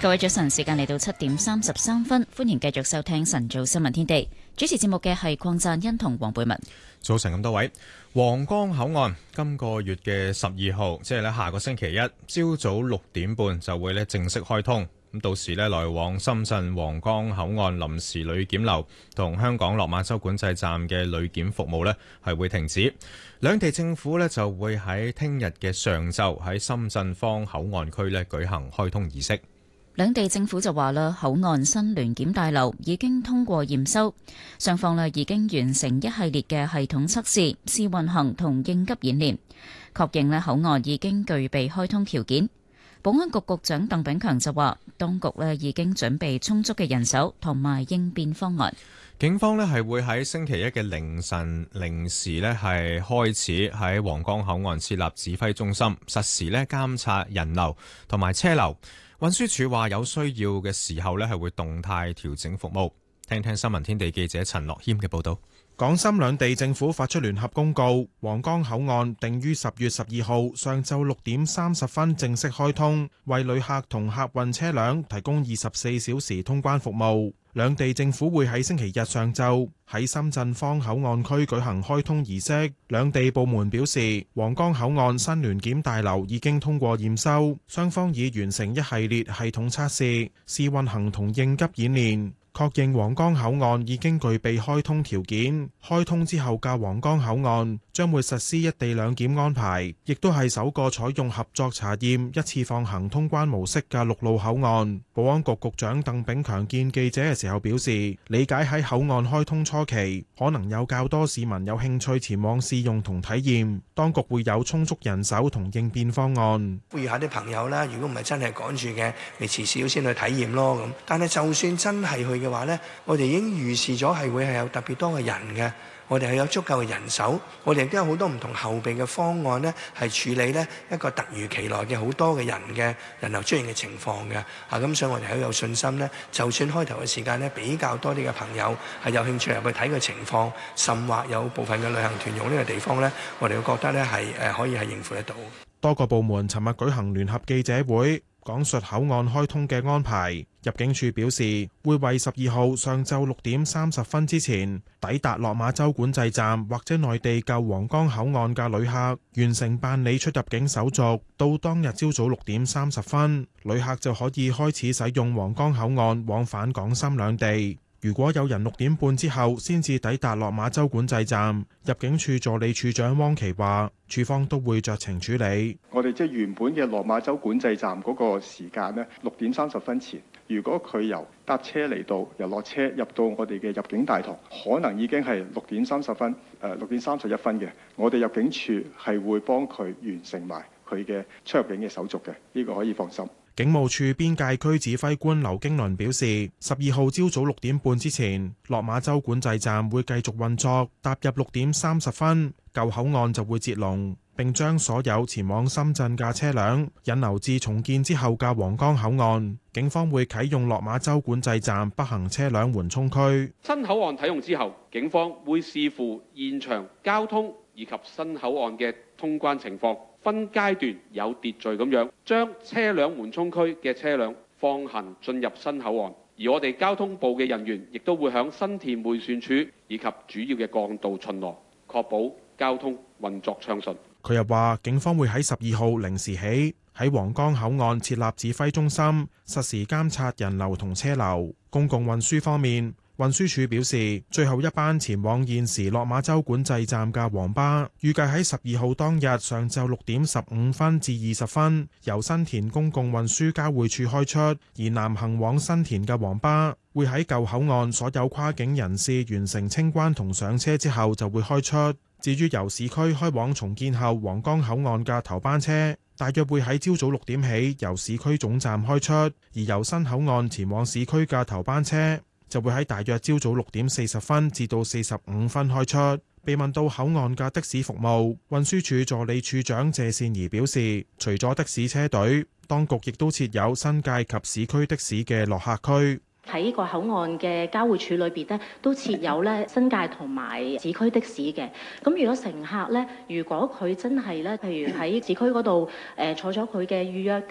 各位早晨，時間嚟到7:33，歡迎繼續收聽晨早新聞天地。主持節目嘅係鄺贊恩同黃貝文。 早晨咁多位，皇崗口岸今個月嘅12號，即係咧下個星期一朝早6點半就會咧正式開通。咁到時咧來往深圳皇崗口岸臨時旅檢樓同香港落馬洲管制站嘅旅檢服務咧係會停止。兩地政府咧就會喺聽日嘅上晝喺深圳方口岸區咧舉行開通儀式。 兩地政府就話啦，口岸新聯檢大樓已經通過驗收，雙方咧已經完成一系列嘅系統測試、試運行同應急演練，確認咧口岸已經具備開通條件。保安局局長鄧炳強就話，當局咧已經準備充足嘅人手同埋應變方案。 警方咧係會喺星期一嘅凌晨零時咧係開始喺皇崗口岸設立指揮中心，實時咧監察人流同埋車流。運輸署話有需要嘅時候咧係會動態調整服務。聽聽新聞天地記者陳樂謙嘅報道。 港深兩地政府發出聯合公告，皇崗口岸定於10月12號上晝6點30分正式開通，為旅客同客運車輛提供24小時通關服務。兩地政府會喺星期日上晝喺深圳方口岸區舉行開通儀式。兩地部門表示，皇崗口岸新聯檢大樓已經通過驗收，雙方已完成一系列系統測試、試運行同應急演練，確認皇崗口岸已經具備開通條件。開通之後嘅皇崗口岸將會實施一地兩檢安排，亦都係首個採用合作查驗一次放行通關模式嘅陸路口岸。保安局局長鄧炳強見記者嘅時候表示，理解喺口岸開通初期，可能有較多市民有興趣前往試用同體驗，當局會有充足人手同應變方案。 呼籲下啲朋友啦，如果唔係真係趕住嘅，咪遲少先去體驗咯咁。但係就算真係去嘅話呢，我哋已經預示咗係會係有特別多嘅人嘅。我哋係有足夠嘅人手，我哋亦都有好多唔同後備嘅方案呢，係處理呢一個突如其來嘅好多嘅人嘅人流出現嘅情況嘅。咁所以我哋好有信心呢，就算開頭嘅時間呢比較多啲嘅朋友係有興趣入去睇嘅情況，甚或有部分嘅旅行團用呢個地方呢，我哋會覺得呢係可以係應付得到。 多個部門尋日舉行聯合記者會，講述口岸開通嘅安排。入境處表示，會為12號上晝6點30分之前抵達落馬洲管制站或者內地舊皇崗口岸嘅旅客完成辦理出入境手續，到當日朝早6點30分，旅客就可以開始使用皇崗口岸往返港深兩地。如果有人6點半之後先至抵達落馬洲管制站，入境處助理處長汪琪話，處方都會酌情處理。 我哋即係原本嘅落馬洲管制站嗰個時間呢，6點30分前，如果佢由搭車嚟到，由落車入到我哋嘅入境大堂，可能已經係6點30分、6點31分嘅。我哋入境處係會幫佢完成埋佢嘅出入境嘅手續嘅，呢個可以放心。 警務處邊界區指揮官劉經綸表示，12號朝早6點半之前，落馬洲管制站會繼續運作，踏入6點30分，舊口岸就會截龍，並將所有前往深圳嘅車輛引流至重建之後嘅皇崗口岸。警方會啟用落馬洲管制站北行車輛緩衝區。 新口岸啟用之後，警方會視乎現場交通以及新口岸嘅通關情況，分階段有秩序咁樣將車輛緩衝區嘅車輛放行進入新口岸，而我哋交通部嘅人員亦都會響新田迴旋處以及主要嘅幹道巡邏，確保交通運作暢順。 佢又話，警方會喺12號零時起喺皇崗口岸設立指揮中心，實時監察人流同車流。公共運輸方面，運輸署表示，最後一班前往現時落馬洲管制站嘅黃巴，預計喺12號當日上晝6點15分至20分，由新田公共運輸交匯處開出，而南行往新田嘅黃巴會喺舊口岸所有跨境人士完成清關同上車之後就會開出。至於由市區開往重建後皇崗口岸嘅頭班車，大約會喺朝早6點起由市區總站開出，而由新口岸前往市區嘅頭班車就會喺大約朝早6點40分至到45分開出。被問到口岸嘅的士服務，運輸署助理處長謝善儀表示，除咗的士車隊，當局亦都設有新界及市區的士嘅落客區。 喺個口岸嘅交匯處裏邊咧，都設有咧新界同埋市區的士嘅。咁如果乘客咧，如果佢真係咧，譬如喺市區嗰度坐咗佢嘅預約